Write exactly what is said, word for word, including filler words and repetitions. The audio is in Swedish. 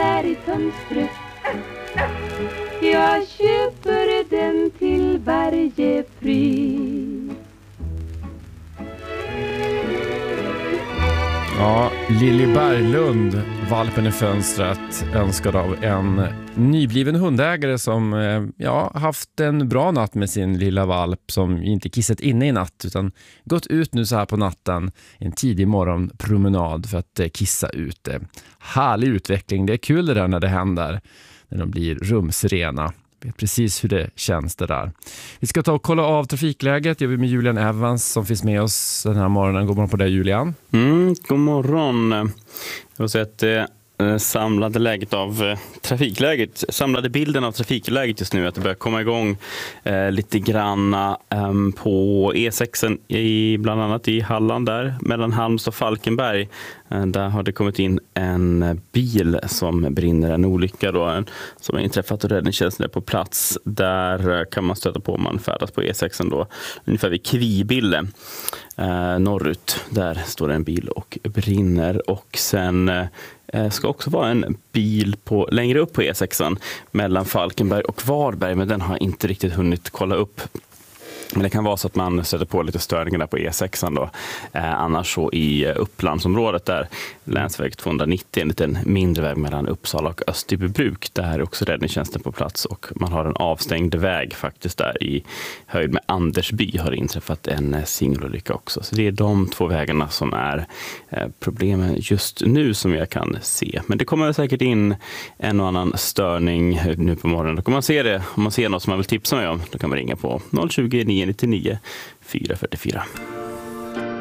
där i fönstret. Jag köper den till varje pris. Ja, Lilly Berglund, valpen i fönstret, önskad av en nybliven hundägare som ja, haft en bra natt med sin lilla valp som inte kissat inne i natt utan gått ut nu så här på natten en tidig morgonpromenad för att kissa ute. Härlig utveckling, det är kul det där när det händer, när de blir rumsrena. Vet precis hur det känns det där. Vi ska ta och kolla av trafikläget. Jag är med Julian Evans som finns med oss den här morgonen. God morgon på dig, Julian. Mm, god morgon. Jag vill säga att det eh, samlade läget av eh, trafikläget, samlade bilden av trafikläget just nu, att det börjar komma igång eh, lite granna eh, på E sex i, bland annat i Halland där, mellan Halmstad och Falkenberg. Eh, där har det kommit in en bil som brinner, en olycka då, en, som har inträffat och räddningstjänsten är på plats. Där eh, kan man stöta på om man färdas på E sex då, ungefär vid Kvibille. Eh, norrut, där står en bil och brinner, och sen eh, ska också vara en bil på, längre upp på E sex mellan Falkenberg och Varberg, men den har jag inte riktigt hunnit kolla upp. Men det kan vara så att man sätter på lite störningar där på E sex då. Eh, annars så i Upplandsområdet där, länsväg tvåhundranittio, en liten mindre väg mellan Uppsala och Österbybruk. Där är också räddningstjänsten på plats och man har en avstängd väg faktiskt där i höjd med Andersby har det inträffat en singelolycka också. Så det är de två vägarna som är eh, problemen just nu som jag kan se. Men det kommer säkert in en och annan störning nu på morgonen. Då kan man se det. Om man ser något som man vill tipsa mig om, då kan man ringa på noll tjugo, nio nio nio, fyra fyra fyra.